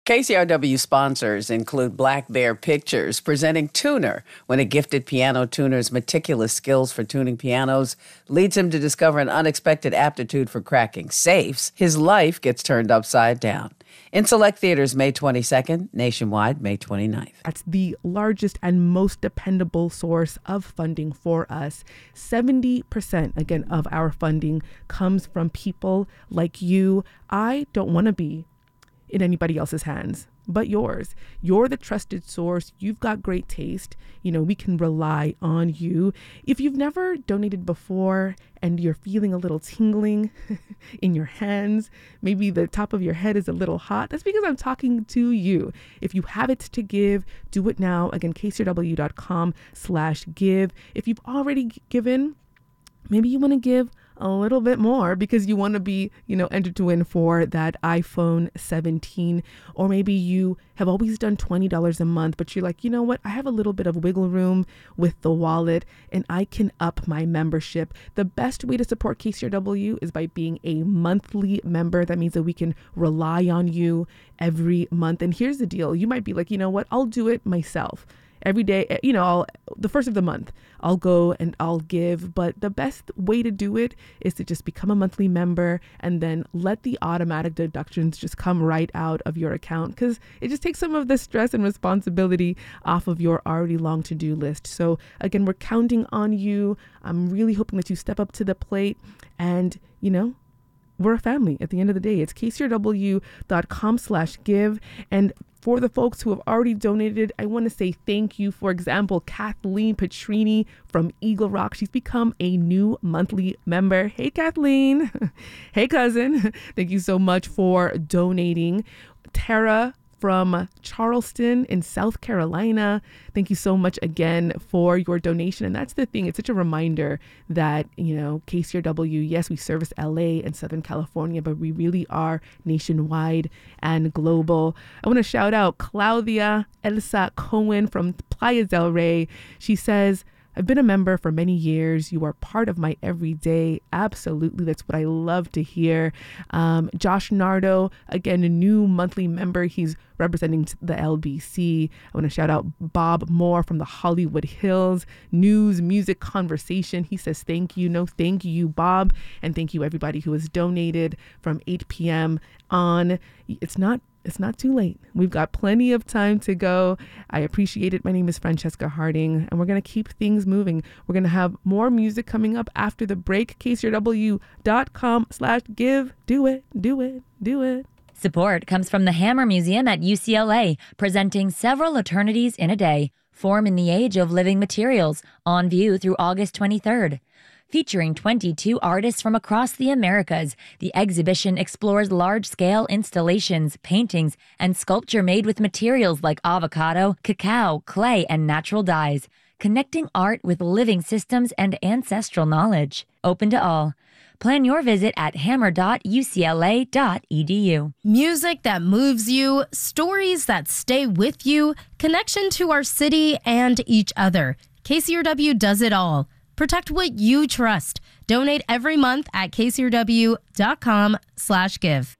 KCRW sponsors include Black Bear Pictures, presenting Tuner, when a gifted piano tuner's meticulous skills for tuning pianos leads him to discover an unexpected aptitude for cracking safes. His life gets turned upside down. In select theaters May 22nd, nationwide May 29th. That's the largest and most dependable source of funding for us. 70%, again, of our funding comes from people like you. I don't want to be in anybody else's hands but yours. You're the trusted source. You've got great taste. We can rely on you. If you've never donated before and you're feeling a little tingling in your hands, maybe the top of your head is a little hot, that's because I'm talking to you. If you have it to give, do it now. Again, kcrw.com/give. If you've already given, maybe you want to give a little bit more because you want to be, entered to win for that iPhone 17. Or maybe you have always done $20 a month, but you're like, you know what? I have a little bit of wiggle room with the wallet and I can up my membership. The best way to support KCRW is by being a monthly member. That means that we can rely on you every month. And here's the deal. You might be like, you know what? I'll do it myself. Every day, the first of the month, I'll go and I'll give. But the best way to do it is to just become a monthly member and then let the automatic deductions just come right out of your account, because it just takes some of the stress and responsibility off of your already long to-do list. So again, we're counting on you. I'm really hoping that you step up to the plate and, we're a family at the end of the day. It's kcrw.com/give. And for the folks who have already donated, I want to say thank you. For example, Kathleen Petrini from Eagle Rock. She's become a new monthly member. Hey, Kathleen. Hey, cousin. Thank you so much for donating. Tara from Charleston in South Carolina. Thank you so much again for your donation. And that's the thing. It's such a reminder that, KCRW, yes, we service LA and Southern California, but we really are nationwide and global. I want to shout out Claudia Elsa Cohen from Playa del Rey. She says, I've been a member for many years. You are part of my everyday. Absolutely. That's what I love to hear. Josh Nardo, again, a new monthly member. He's representing the LBC. I want to shout out Bob Moore from the Hollywood Hills. News, music, conversation. He says, thank you. No, thank you, Bob. And thank you, everybody who has donated from 8 p.m. on. It's not too late. We've got plenty of time to go. I appreciate it. My name is Francesca Harding, and we're going to keep things moving. We're going to have more music coming up after the break. KCRW.com/give. Do it, do it, do it. Support comes from the Hammer Museum at UCLA, presenting Several Eternities in a Day, Form in the Age of Living Materials, on view through August 23rd. Featuring 22 artists from across the Americas, the exhibition explores large-scale installations, paintings, and sculpture made with materials like avocado, cacao, clay, and natural dyes, connecting art with living systems and ancestral knowledge. Open to all. Plan your visit at hammer.ucla.edu. Music that moves you, stories that stay with you, connection to our city and each other. KCRW does it all. Protect what you trust. Donate every month at kcrw.com/give.